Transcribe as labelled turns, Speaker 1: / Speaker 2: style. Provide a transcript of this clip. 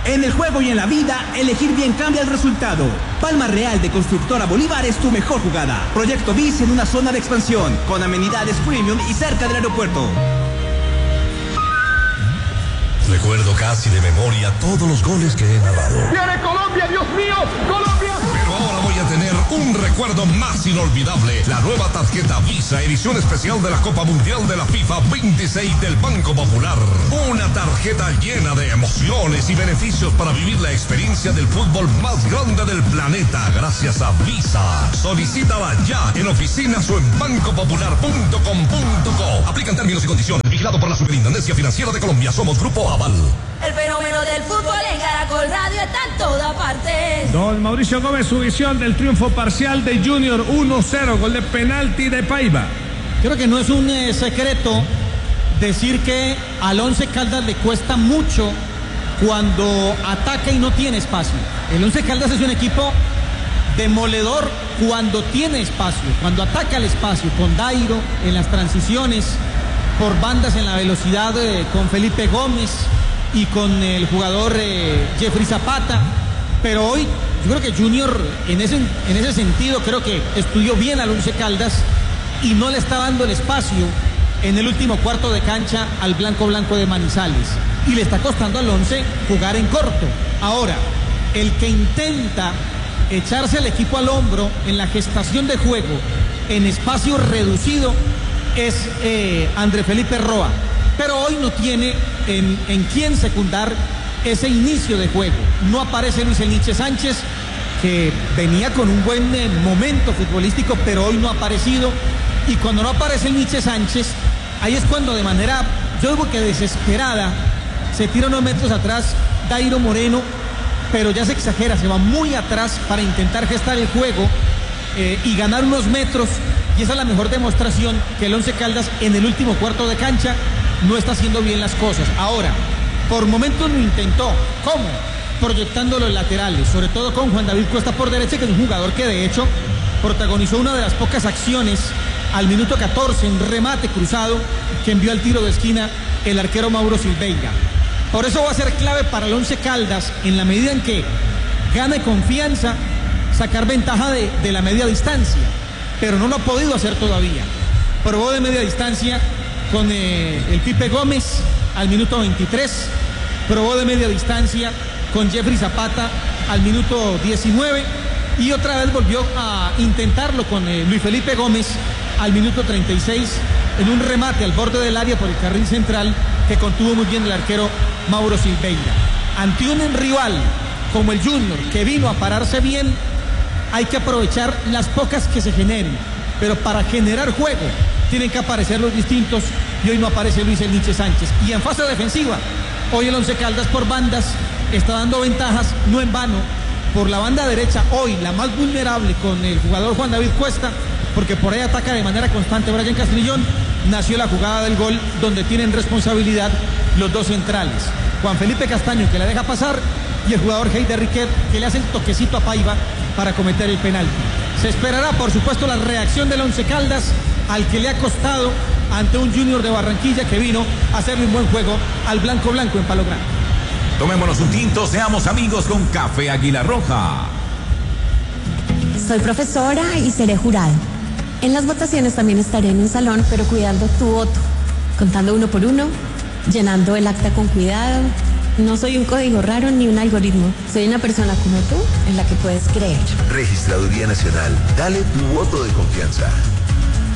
Speaker 1: En el juego y en la vida, elegir bien cambia el resultado. Palma Real de Constructora Bolívar es tu mejor jugada. Proyecto BIS en una zona de expansión, con amenidades premium y cerca del aeropuerto.
Speaker 2: Recuerdo casi de memoria todos los goles que he narrado.
Speaker 3: ¡Viene Colombia, Dios mío! ¡Colombia!
Speaker 2: Pero ahora voy a tener un recuerdo más inolvidable. La nueva tarjeta Visa, edición especial de la Copa Mundial de la FIFA 26 del Banco Popular. Una tarjeta llena de emociones y beneficios para vivir la experiencia del fútbol más grande del planeta gracias a Visa. Solicítala ya en oficinas o en bancopopular.com.co. Aplican términos y condiciones. Vigilado por la Superintendencia Financiera de Colombia. Somos Grupo Aval.
Speaker 4: El fenómeno del fútbol en Caracol Radio está en toda parte.
Speaker 5: Don Mauricio Gómez, su visión del triunfo parcial de Junior 1-0, gol de penalti de Paiva.
Speaker 6: Creo que no es un secreto decir que al Once Caldas le cuesta mucho cuando ataca y no tiene espacio. El Once Caldas es un equipo demoledor cuando tiene espacio, cuando ataca el espacio, con Dairo en las transiciones, por bandas en la velocidad con Felipe Gómez y con el jugador Jeffrey Zapata. Pero hoy yo creo que Junior en ese sentido creo que estudió bien al Once Caldas y no le está dando el espacio en el último cuarto de cancha al blanco de Manizales, y le está costando al Once jugar en corto. Ahora, el que intenta echarse al equipo al hombro en la gestación de juego en espacio reducido es André Felipe Roa, pero hoy no tiene en quién secundar ese inicio de juego. No aparece Luis Elniche Sánchez, que venía con un buen momento futbolístico, pero hoy no ha aparecido. Y cuando no aparece Elniche Sánchez, ahí es cuando de manera, yo digo que desesperada, se tira unos metros atrás Dairo Moreno, pero ya se exagera, se va muy atrás para intentar gestar el juego y ganar unos metros. Y esa es la mejor demostración que el Once Caldas en el último cuarto de cancha no está haciendo bien las cosas. Ahora, por momentos lo intentó. ¿Cómo? Proyectando los laterales, sobre todo con Juan David Cuesta por derecha, que es un jugador que de hecho protagonizó una de las pocas acciones al minuto 14, un remate cruzado que envió al tiro de esquina el arquero Mauro Silveira. Por eso va a ser clave para el Once Caldas, en la medida en que gane confianza, sacar ventaja de la media distancia, pero no lo ha podido hacer todavía. Probó de media distancia con el Pipe Gómez al minuto 23, probó de media distancia con Jeffrey Zapata al minuto 19 y otra vez volvió a intentarlo con Luis Felipe Gómez al minuto 36 en un remate al borde del área por el carril central que contuvo muy bien el arquero Mauro Silveira. Ante un rival como el Junior, que vino a pararse bien, hay que aprovechar las pocas que se generen, pero para generar juego tienen que aparecer los distintos, y hoy no aparece Luis Elniche Sánchez. Y en fase defensiva, hoy el Once Caldas por bandas está dando ventajas, no en vano. Por la banda derecha, hoy la más vulnerable con el jugador Juan David Cuesta, porque por ahí ataca de manera constante Brian Castrillón. Nació la jugada del gol donde tienen responsabilidad los dos centrales, Juan Felipe Castaño, que la deja pasar, y el jugador Heider Riquet, que le hace el toquecito a Paiva para cometer el penalti. Se esperará, por supuesto, la reacción del Once Caldas, al que le ha costado ante un Junior de Barranquilla que vino a hacerle un buen juego al blanco en Palo Grande.
Speaker 1: Tomémonos un tinto, seamos amigos con Café Águila Roja.
Speaker 7: Soy profesora y seré jurado. En las votaciones también estaré en un salón, pero cuidando tu voto, contando uno por uno, llenando el acta con cuidado. No soy un código raro ni un algoritmo. Soy una persona como tú, en la que puedes creer.
Speaker 8: Registraduría Nacional. Dale tu voto de confianza.